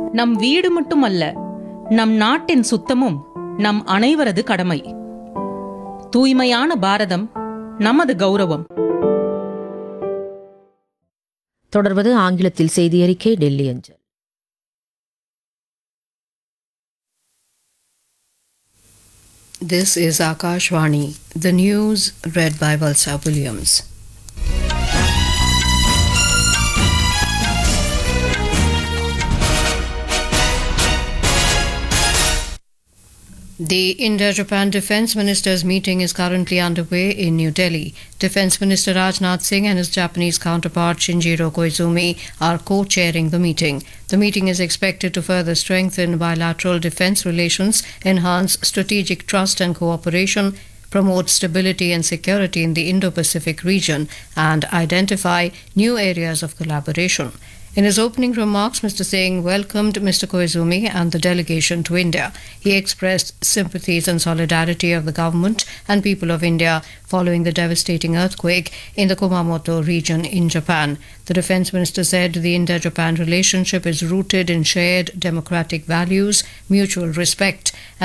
நம் வீடு மட்டுமல்ல, நம் நாட்டின் சுத்தமும் நம் அனைவரது கடமை. தூய்மையான பாரதம் நமது கௌரவம். தொடர்வது ஆங்கிலத்தில் செய்தி அறிக்கை, டெல்லி அஞ்சல். This is Akashvani. The news read by Valsa Williams. The India-Japan Defence Ministers' meeting is currently underway in New Delhi. Defence Minister Rajnath Singh and his Japanese counterpart Shinjiro Koizumi are co-chairing the meeting. The meeting is expected to further strengthen bilateral defence relations, enhance strategic trust and cooperation, promote stability and security in the Indo-Pacific region, and identify new areas of collaboration. In his opening remarks, Mr. Singh welcomed Mr. Koizumi and the delegation to India. He expressed sympathies and solidarity of the government and people of India following the devastating earthquake in the Kumamoto region in Japan. The defence minister said the India-Japan relationship is rooted in shared democratic values, mutual respect,